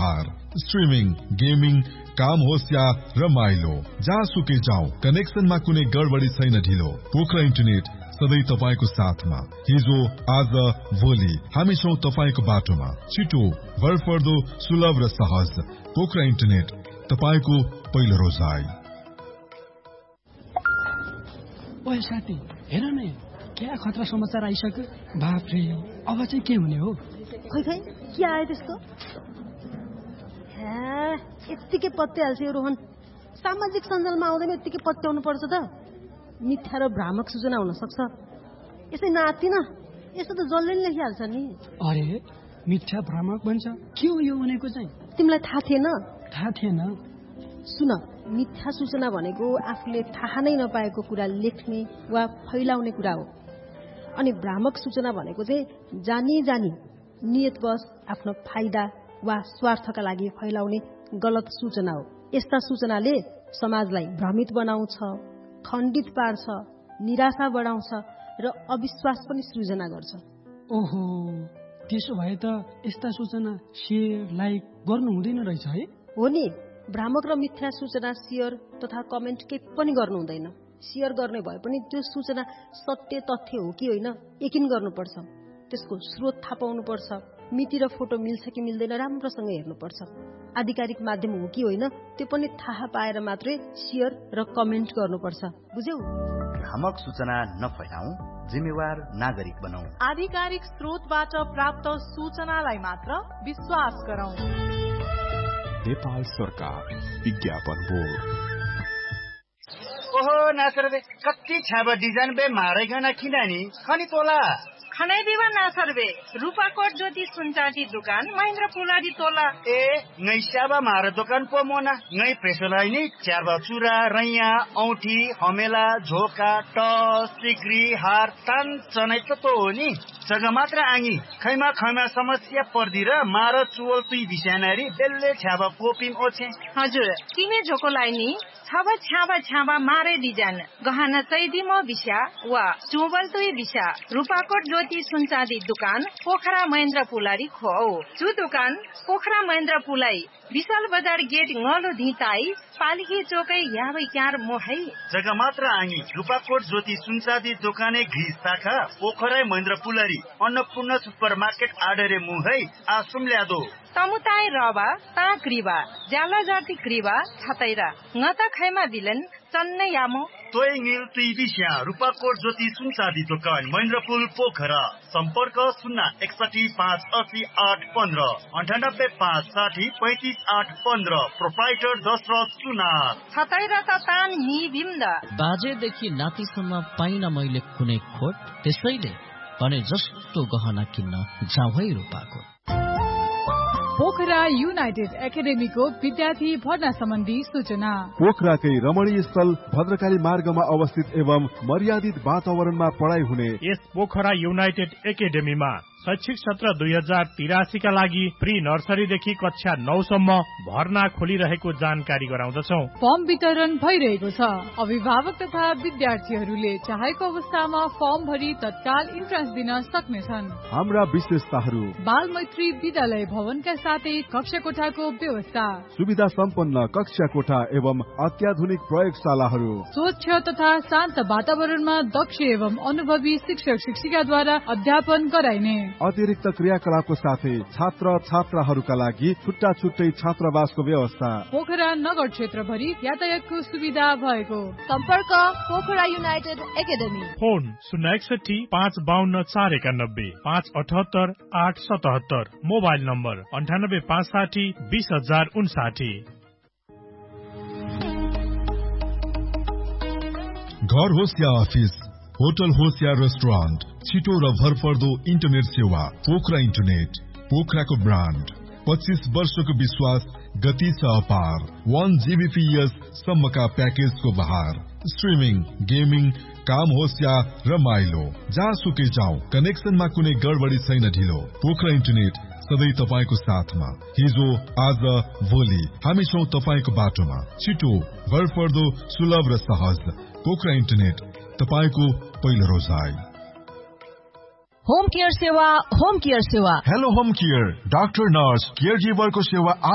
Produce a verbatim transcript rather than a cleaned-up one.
बहार streaming gaming काम होस् या रमाइलो जहाँसुकै जाउँ कनेक्सनमा कुनै गडबडी छैन ढिलो पोखरा इन्टरनेट सधैँ तपाईको साथमा हिजो आज भोलि हामी छौं तपाईको बाटोमा छिटो भरपर्दो सुलभ र सहज पोखरा इन्टरनेट तपाईको पहिलो रोजाइ। ओए साथी हेर न क्या खतरा समाचार आइसक्यो बाफरे अब चाहिँ के हुने हो खै खै के आयो त्यसको यत्तिकै पत्याइहाल्छ यो रोहन सामाजिक सञ्जालमा आउँदैन यत्तिकै पत्याउनु पर्छ त मिथ्या र भ्रामक सूचना हुन सक्छ यसै नाति न यस्तो त जसले नि लेखिहाल्छ नि। अरे मिथ्या भ्रामक भन्छ के हो यो भनेको चाहिँ तिमीलाई थाहा थिएन? थाहा थिएन। सुन मिथ्या सूचना भनेको आफूले थाहा नै नपाएको कुरा लेख्ने वा फैलाउने कुरा हो अनि भ्रामक सूचना भनेको चाहिँ जानी जानी नियतवश आफ्नो फाइदा वा स्वार्थका लागि फैलाउने गलत सूचना हो। यस्ता सूचनाले समाजलाई भ्रमित बनाउँछ खण्डित पार्छ निराशा बढाउँछ र अविश्वास पनि सृजना गर्छ। ओहो त्यसो भए त यस्ता सूचना शेयर लाइक गर्नु हुँदैन रहेछ है? हो नि भ्रामक र मिथ्या सूचना शेयर तथा कमेन्ट केही पनि गर्नु हुँदैन। शेयर गर्ने भए पनि त्यो सूचना सत्य तथ्य हो कि होइन यकिन गर्नुपर्छ त्यसको स्रोत थाहा पाउनुपर्छ मिति र फोटो मिल्छ कि मिल्दैन राम्रोसँग हेर्नुपर्छ आधिकारिक माध्यम हो कि होइन त्यो पनि थाहा पाएर मात्रै शेयर र कमेन्ट गर्नुपर्छ बुझ्यौ? भ्रामक सूचना नफैलाऊ जिम्मेवार नागरिक बनाऊ आधिकारिक स्रोतबाट प्राप्त सूचनालाई मात्र विश्वास गरौं। नेपाल सरकार विज्ञापन बोर्ड। ओहो नासर बे कति छाबा डिजाइन बे मारेगना किनानी खनी तोला खनै दिवा नासर बे रूपाकोट ज्योति सुनचाटी दुकान महेन्द्र पुलाडी तोला ए ngै स्याबा मार दोकान पो मोना ngै प्रेसोलाई नि च्याबा चुरा रैया औठी हमेला झोका टस सिक्री हार तान चनै त तो हो नि जग्गा मात्र आङी खैमा खैमा समस्या पर्दी र मार चुवल तुई बिसानारी बेल्ले छ्याबा पोपिम ओछे हजुर किने झोकोलाई नि छाबा छ्याबा छ्याबा मारे डिजाइन गहना सैदिमो बिस्या वा चुवल तुई बिस्या रूपाकोट ज्योति सुनचाँदी दुकान पोखरा महेन्द्र पुलारी खो चु दुकान पोखरा महेन्द्र पुलाई विशाल बजार गेट ngलो धिताई पालिकी चोकै याबै क्यार मोहै जग्गा मात्र आङी रूपाकोट ज्योति सुनचाँदी दोकाने घी शाखा पोखरा महेन्द्र पुलारी अन्नपूर्ण सुपरमार्केट आडरे मुहै आसुम ल्यादो तमुताई रबा ता क्रिबा ज्याला जाति क्रिबा छतैरा ngता खैमा बिलन चन्नै यामो तोय ङिल तुई बिस्या रूपाकोट ज्योति सुनचाँदी दोकान महेन्द्रपुल पोखरा सम्पर्क शून्य एकसठी पाँच अस्सी आठ पन्ध्र अन्ठानब्बे पाँच साठी पैंतिस आठ पन्ध्र प्रोप्राइटर दशरथ सुनार छतैरा त तान नि बिम्दा बाजेदेखि नातिसम्म पाइन मैले कुनै खोट त्यसैले भने जस्तो गहना किन्न जाऊ है रूपाकोट। पोखरा युनाइटेड एकाडेमीको विद्यार्थी भर्ना सम्बन्धी सूचना। पोखराकै रमणीय स्थल भद्रकाली मार्गमा अवस्थित एवं मर्यादित वातावरणमा पढाइ हुने यस पोखरा युनाइटेड एकाडेमीमा शैक्षिक सत्र दुई हजार तिरासी का लागि प्री नर्सरीदेखि कक्षा नौसम्म भर्ना खोलिरहेको जानकारी गराउँदछौ। फर्म वितरण भइरहेको छ। अभिभावक तथा विद्यार्थीहरूले चाहेको अवस्थामा फर्म भरी तत्काल इन्ट्रान्स दिन सक्नेछन्। हाम्रा विशेषताहरू बाल मैत्री विद्यालय भवनका साथै कक्षा कोठाको व्यवस्था सुविधा सम्पन्न कक्षा कोठा एवं अत्याधुनिक प्रयोगशालाहरू स्वच्छ तथा शान्त वातावरणमा दक्ष एवं अनुभवी शिक्षक शिक्षिकाद्वारा अध्यापन गराइने अतिरिक्त क्रियाकलापको साथै छात्र छात्राहरूका लागि छुट्टा छुट्टै छात्रावासको व्यवस्था पोखरा नगर क्षेत्रभरि यातायातको सुविधा भएको। सम्पर्क पोखरा युनाइटेड एकाडेमी फोन शून्य एकसठी पाँच बाहन्न चार एकानब्बे पाँच अठहत्तर आठ सतहत्तर मोबाइल नम्बर अन्ठानब्बे पाँच साठी बीस हजार उन्साठी। घर होस् या अफिस होटल होस् या रेस्टुरेन्ट छिटो र भरपर्दो इन्टरनेट सेवा पोखरा इन्टरनेट पोखराको ब्रान्ड पच्चीस वर्षको विश्वास गति छ अपार वन जीबीपीएस सम्मका प्याकेजको बहार स्ट्रिमिङ गेमिङ काम होस् या रमाइलो जहाँसुकै जाउँ कनेक्सनमा कुनै गडबडी छैन ढिलो पोखरा इन्टरनेट सधैँ तपाईको साथमा हिजो आज भोलि हामी छौं तपाईको बाटोमा छिटो भरपर्दो सुलभ र सहज पोखरा इन्टरनेट तपाईको पहिलो रोजाइ। होम केयर सेवा होम केयर सेवा hello home care doctor nurse care गिभरको सेवा